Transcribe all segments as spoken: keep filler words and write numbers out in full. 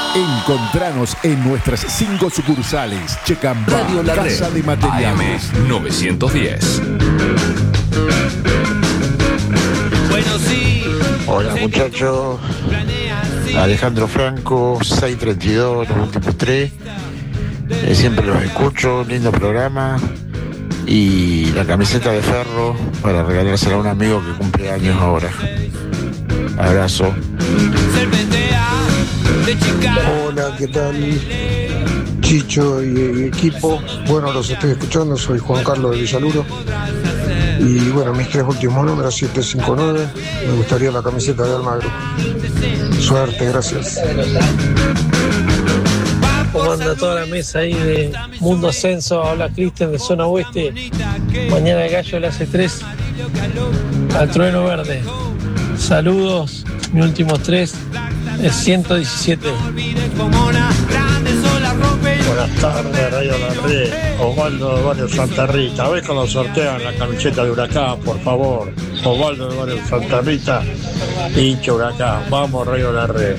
Encontranos en nuestras cinco sucursales. Checamba, Radio La Casa Red, de Materiales. A M novecientos diez. Bueno, sí. Hola muchachos, Alejandro Franco, seis treinta y dos, los últimos tres. Eh, siempre los escucho, lindo programa. Y la camiseta de Ferro para regalársela a un amigo que cumple años ahora. Abrazo. Hola, ¿qué tal? Chicho y equipo. Bueno, los estoy escuchando, soy Juan Carlos de Villaluro. Y bueno, mis tres últimos números, siete cinco nueve. Me gustaría la camiseta de Almagro. Suerte, gracias. ¿Cómo anda toda la mesa ahí de Mundo Ascenso? Habla Cristian de Zona Oeste. Mañana el Gallo le hace tres al Trueno Verde. Saludos, mis últimos tres es ciento diecisiete. Buenas tardes, Radio La Red. Osvaldo de Barrio Santa Rita. A ver cuando sortean la camiseta de Huracán, por favor. Osvaldo de Barrio Santa Rita, hincha Huracán. Vamos, Radio La Red.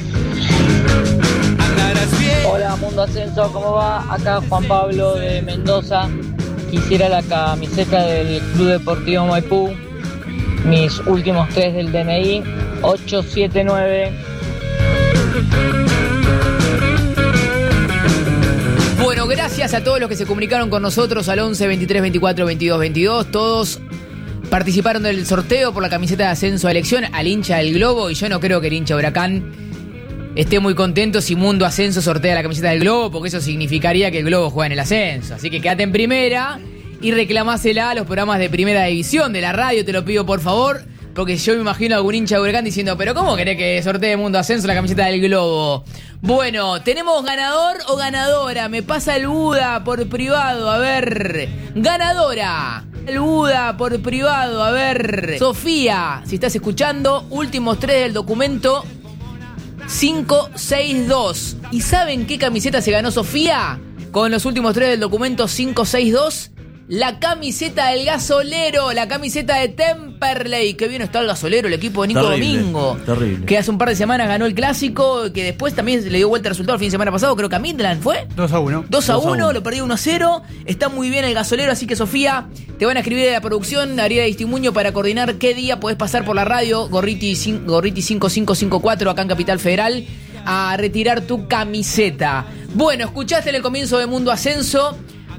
Hola Mundo Ascenso, ¿cómo va? Acá Juan Pablo de Mendoza. Quisiera la camiseta del Club Deportivo Maipú. Mis últimos tres del D N I, ocho siete nueve. Bueno, gracias a todos los que se comunicaron con nosotros al once veintitrés veinticuatro veintidós veintidós. Todos participaron del sorteo por la camiseta de ascenso a elección al hincha del Globo. Y yo no creo que el hincha Huracán esté muy contento si Mundo Ascenso sortea la camiseta del Globo, porque eso significaría que el Globo juega en el ascenso. Así que quédate en primera y reclamásela a los programas de primera división de la radio, te lo pido por favor, porque yo me imagino a algún hincha de Huracán diciendo, pero ¿cómo querés que sortee Mundo Ascenso la camiseta del Globo? Bueno, ¿tenemos ganador o ganadora? Me pasa el Buda por privado, a ver. Ganadora. El Buda por privado, a ver. Sofía, si estás escuchando, últimos tres del documento cinco seis dos. ¿Y saben qué camiseta se ganó Sofía? Con los últimos tres del documento cinco seis dos. La camiseta del Gasolero, la camiseta de Temperley. Qué bien está el Gasolero, el equipo de Nico terrible, Domingo. Terrible. Que hace un par de semanas ganó el Clásico, que después también le dio vuelta al resultado el fin de semana pasado. Creo que a Midland fue. dos a uno. dos a uno, lo perdió uno a cero. Está muy bien el Gasolero, así que Sofía, te van a escribir de la producción, Ariela Distimuño, para coordinar qué día podés pasar por la radio, Gorriti, Gorriti cinco cinco cinco cuatro, acá en Capital Federal, a retirar tu camiseta. Bueno, escuchaste en el comienzo de Mundo Ascenso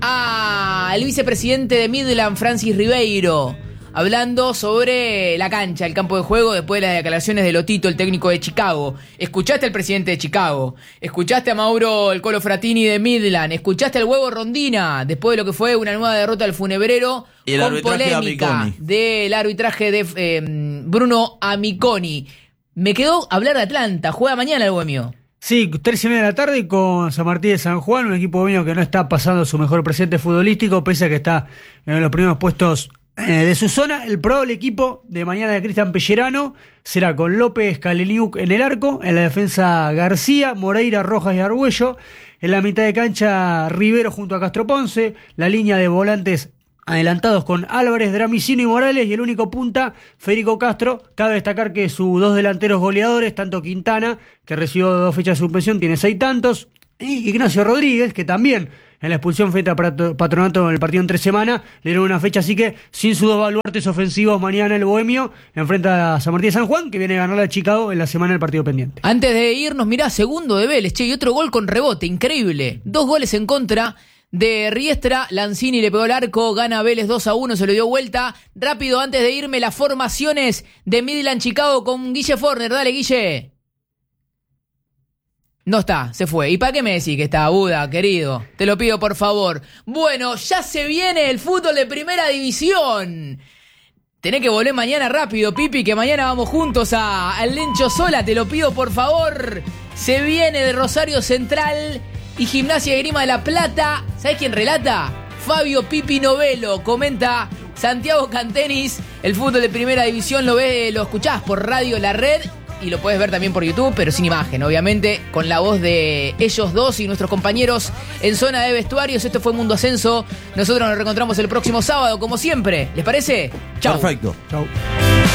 al vicepresidente de Midland, Francis Ribeiro, hablando sobre la cancha, el campo de juego, después de las declaraciones de Lotito, el técnico de Chicago. Escuchaste al presidente de Chicago, escuchaste a Mauro el Colo Fratini de Midland, escuchaste al Huevo Rondina, después de lo que fue una nueva derrota del Funebrero, y el con polémica de del arbitraje de eh, Bruno Amiconi. Me quedó hablar de Atlanta, juega mañana el Bohemio. Sí, tres y media de la tarde con San Martín de San Juan, un equipo bohemio que no está pasando su mejor presente futbolístico, pese a que está en los primeros puestos eh, de su zona. El probable equipo de mañana de Cristian Pellerano será con López Kaleniuk en el arco, en la defensa García, Moreira, Rojas y Argüello, en la mitad de cancha Rivero junto a Castro Ponce, la línea de volantes adelantados con Álvarez, Dramicino y Morales, y el único punta, Federico Castro. Cabe destacar que sus dos delanteros goleadores, tanto Quintana, que recibió dos fechas de suspensión, tiene seis tantos, y Ignacio Rodríguez, que también en la expulsión frente a Patronato en el partido en tres semanas, le dieron una fecha, así que sin sus dos baluartes ofensivos, mañana el Bohemio enfrenta a San Martín de San Juan, que viene a ganar a Chicago en la semana del partido pendiente. Antes de irnos, mirá, segundo de Vélez, che, y otro gol con rebote, increíble. Dos goles en contra de Riestra, Lanzini le pegó el arco, gana Vélez dos a uno, se lo dio vuelta. Rápido, antes de irme, las formaciones de Midland Chicago con Guille Forner. Dale, Guille. No está, se fue. ¿Y para qué me decís que está, Buda, querido? Te lo pido, por favor. Bueno, ya se viene el fútbol de primera división. Tenés que volver mañana rápido, Pipi, que mañana vamos juntos a, al Lencho Sola. Te lo pido, por favor. Se viene de Rosario Central y Gimnasia de Grima de la Plata. ¿Sabés quién relata? Fabio Pipi Novelo. Comenta Santiago Cantenis. El fútbol de primera división lo ves, lo escuchás por Radio La Red y lo puedes ver también por YouTube, pero sin imagen, obviamente, con la voz de ellos dos y nuestros compañeros en zona de vestuarios. Esto fue Mundo Ascenso. Nosotros nos reencontramos el próximo sábado, como siempre. ¿Les parece? Chau. Perfecto. Chau.